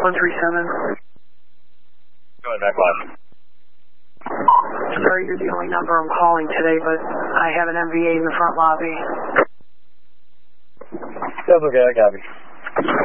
137. Go ahead, back left. Sorry, you're the only number I'm calling today, but I have an MVA in the front lobby. That's okay, I got you.